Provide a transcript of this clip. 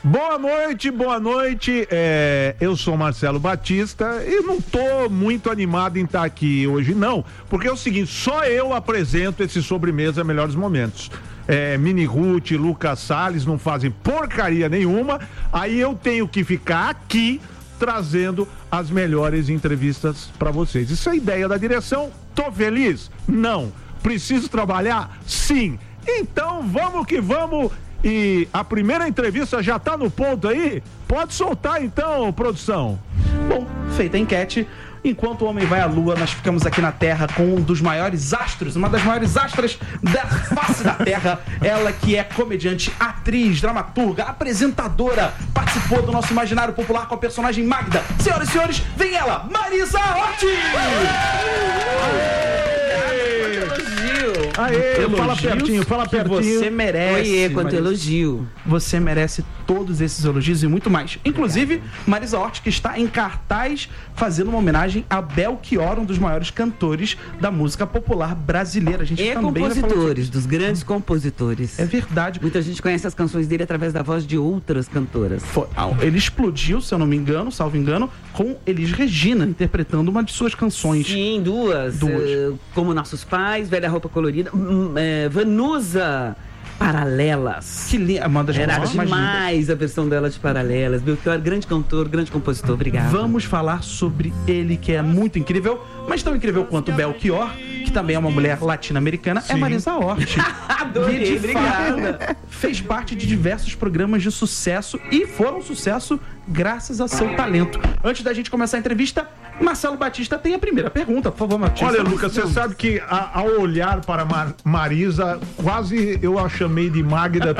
Boa noite. Eu sou Marcelo Batista e não tô muito animado em estar aqui hoje, não. Porque é o seguinte, só eu apresento esse Sobremesa Melhores Momentos. Mini Ruth, Lucas Salles não fazem porcaria nenhuma. Aí eu tenho que ficar aqui trazendo as melhores entrevistas pra vocês. Isso é a ideia da direção. Tô feliz? Não. Preciso trabalhar? Sim. Então vamos que vamos. E a primeira entrevista já tá no ponto aí? Pode soltar então, produção. Bom, feita a enquete, enquanto o homem vai à lua, nós ficamos aqui na Terra com um dos maiores astros, uma das maiores astras da face da Terra. Ela que é comediante, atriz, dramaturga, apresentadora, participou do nosso imaginário popular com a personagem Magda. Senhoras e senhores, vem ela, Marisa Hort! Aê, fala pertinho. Você merece. Oiê, quanto elogio. Você merece todos esses elogios e muito mais. Inclusive, Marisa Hort, que está em cartaz fazendo uma homenagem a Belchior, um dos maiores cantores da música popular brasileira. A gente E também compositores, dos grandes compositores. É verdade. Muita gente conhece as canções dele através da voz de outras cantoras. Ele explodiu, se eu não me engano, salvo engano, com Elis Regina, interpretando uma de suas canções. Sim, duas. Como Nossos Pais, Velha Roupa Colorida, Vanusa, Paralelas. Que linda. Era demais a versão dela de Paralelas. Belchior, grande cantor, grande compositor. Obrigado. Vamos falar sobre ele, que é muito incrível, mas tão incrível quanto Belchior, que também é uma mulher latino-americana, é Marisa Hort. Adorei, obrigada. Fez parte de diversos programas de sucesso e foram um sucesso graças a seu talento. Antes da gente começar a entrevista, Marcelo Batista tem a primeira pergunta, por favor, Batista. Olha, Lucas, você sabe que ao olhar para Marisa, quase eu a chamei de Magda,